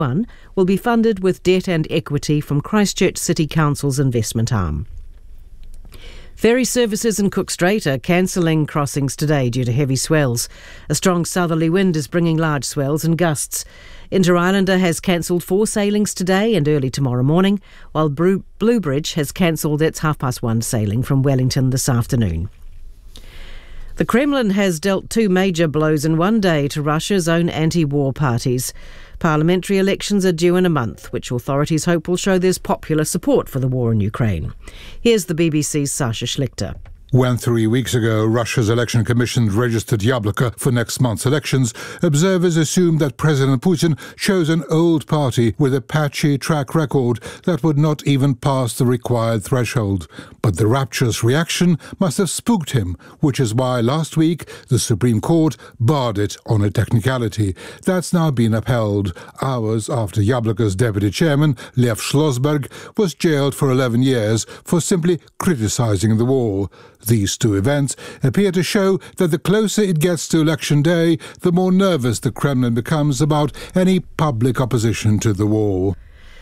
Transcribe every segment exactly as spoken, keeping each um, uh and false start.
One will be funded with debt and equity from Christchurch City Council's investment arm. Ferry services in Cook Strait are cancelling crossings today due to heavy swells. A strong southerly wind is bringing large swells and gusts. Inter-Islander has cancelled four sailings today and early tomorrow morning, while Blue Bridge has cancelled its half-past-one sailing from Wellington this afternoon. The Kremlin has dealt two major blows in one day to Russia's own anti-war parties. Parliamentary elections are due in a month, which authorities hope will show there's popular support for the war in Ukraine. Here's the B B C's Sasha Schlichter. When three weeks ago Russia's election commission registered Yabloko for next month's elections, observers assumed that President Putin chose an old party with a patchy track record that would not even pass the required threshold. But the rapturous reaction must have spooked him, which is why last week the Supreme Court barred it on a technicality. That's now been upheld, hours after Yabloko's deputy chairman, Lev Schlossberg, was jailed for eleven years for simply criticising the war. These two events appear to show that the closer it gets to election day, the more nervous the Kremlin becomes about any public opposition to the war.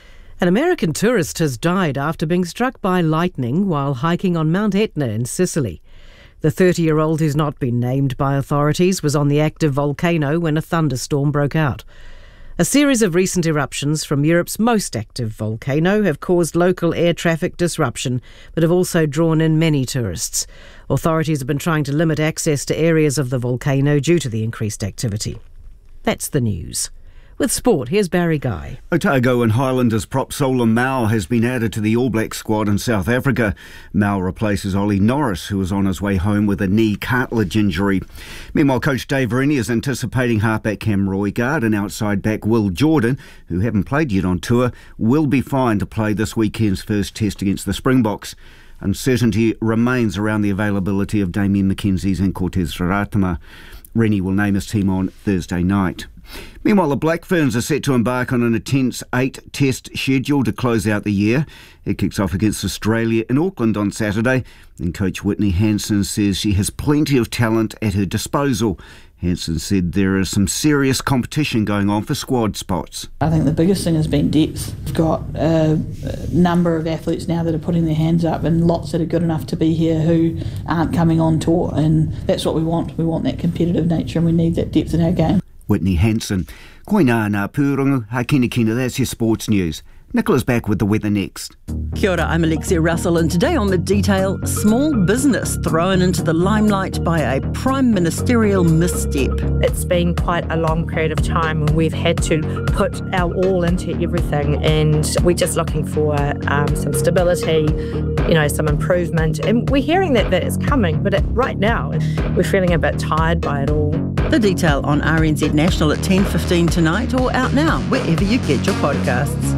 An American tourist has died after being struck by lightning while hiking on Mount Etna in Sicily. The thirty-year-old, who's not been named by authorities, was on the active volcano when a thunderstorm broke out. A series of recent eruptions from Europe's most active volcano have caused local air traffic disruption, but have also drawn in many tourists. Authorities have been trying to limit access to areas of the volcano due to the increased activity. That's the news. With sport, here's Barry Guy. Otago and Highlanders prop Solon Mao has been added to the All Blacks squad in South Africa. Mao replaces Ollie Norris, who was on his way home with a knee cartilage injury. Meanwhile, coach Dave Rennie is anticipating halfback Cam Roigard and outside back Will Jordan, who haven't played yet on tour, will be fine to play this weekend's first test against the Springboks. Uncertainty remains around the availability of Damien McKenzie's and Cortez Raratama. Rennie will name his team on Thursday night. Meanwhile, the Black Ferns are set to embark on an intense eight-test schedule to close out the year. It kicks off against Australia in Auckland on Saturday, and coach Whitney Hansen says she has plenty of talent at her disposal. Hansen said there is some serious competition going on for squad spots. I think the biggest thing has been depth. We've got a number of athletes now that are putting their hands up and lots that are good enough to be here who aren't coming on tour, and that's what we want. We want that competitive nature and we need that depth in our game. Whitney Hansen. Koina ngā pūrongo, ha kina kina, that's your sports news. Nicola's back with the weather next. Kia ora, I'm Alexia Russell, and today on Mid Detail, small business thrown into the limelight by a prime ministerial misstep. It's been quite a long period of time when we've had to put our all into everything, and we're just looking for um, some stability, you know, some improvement. And we're hearing that that is coming, but it, right now we're feeling a bit tired by it all. The Detail on R N Z National at ten fifteen tonight, or out now wherever you get your podcasts.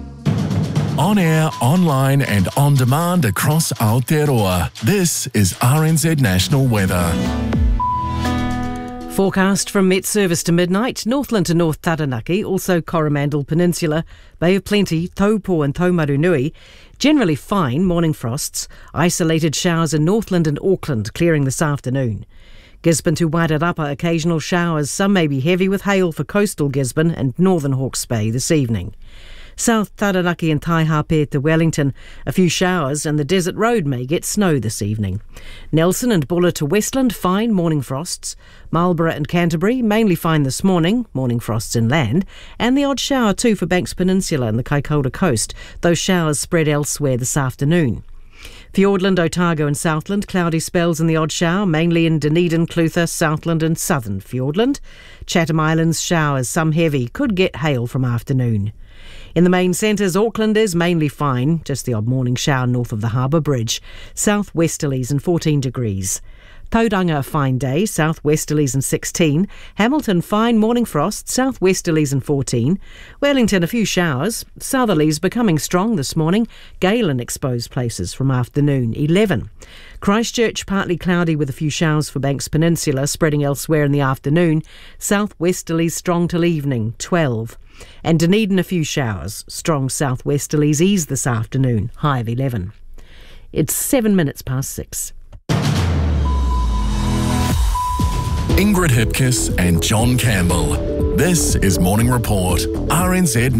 On air, online and on demand across Aotearoa. This is R N Z National Weather. Forecast from Met Service to midnight, Northland to North Taranaki, also Coromandel Peninsula, Bay of Plenty, Taupo and Taumarunui. Generally fine morning frosts, isolated showers in Northland and Auckland clearing this afternoon. Gisborne to Wairarapa, occasional showers, some may be heavy with hail for coastal Gisborne and northern Hawke's Bay this evening. South Taranaki and Taihape to Wellington, a few showers, and the Desert Road may get snow this evening. Nelson and Buller to Westland, fine morning frosts. Marlborough and Canterbury, mainly fine this morning, morning frosts inland, and the odd shower too for Banks Peninsula and the Kaikoura coast, those showers spread elsewhere this afternoon. Fiordland, Otago and Southland, cloudy spells and the odd shower, mainly in Dunedin, Clutha, Southland and southern Fiordland. Chatham Islands, showers, some heavy, could get hail from afternoon. In the main centres, Auckland is mainly fine, just the odd morning shower north of the Harbour Bridge. South westerlies and fourteen degrees. Tauranga a fine day, south westerlies and sixteen. Hamilton fine morning frost, south westerlies and fourteen. Wellington a few showers, southerlies becoming strong this morning. Gale in exposed places from afternoon, eleven. Christchurch partly cloudy with a few showers for Banks Peninsula, spreading elsewhere in the afternoon. South westerlies strong till evening, twelve. And Dunedin a few showers, strong south westerlies ease this afternoon, high of eleven. It's seven minutes past six. Ingrid Hipkiss and John Campbell. This is Morning Report, R N Z